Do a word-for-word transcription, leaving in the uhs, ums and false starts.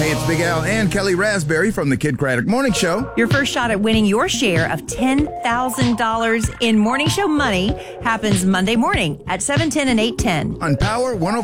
Hey, it's Big Al and Kelly Raspberry from the Kid Craddock Morning Show. Your first shot at winning your share of ten thousand dollars in Morning Show money happens Monday morning at seven ten and eight ten. On Power one oh